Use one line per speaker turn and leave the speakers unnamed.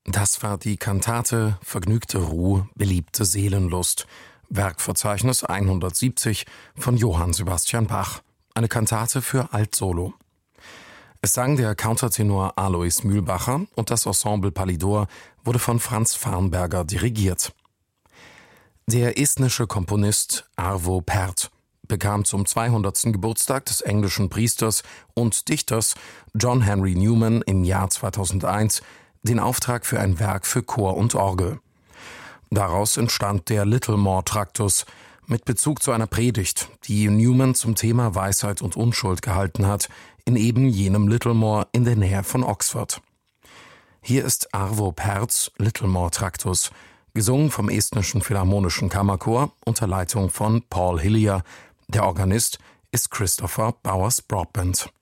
Das war die Kantate Vergnügte Ruh, beliebte Seelenlust, Werkverzeichnis 170 von Johann Sebastian Bach, eine Kantate für Altsolo. Es sang der Countertenor Alois Mühlbacher und das Ensemble Palidor wurde von Franz Farnberger dirigiert. Der estnische Komponist Arvo Pärt bekam zum 200. Geburtstag des englischen Priesters und Dichters John Henry Newman im Jahr 2001 den Auftrag für ein Werk für Chor und Orgel. Daraus entstand der Littlemore-Traktus mit Bezug zu einer Predigt, die Newman zum Thema Weisheit und Unschuld gehalten hat, in eben jenem Littlemore in der Nähe von Oxford. Hier ist Arvo Pärts Littlemore-Traktus, gesungen vom estnischen Philharmonischen Kammerchor unter Leitung von Paul Hillier. Der Organist ist Christopher Bowers-Broadbent.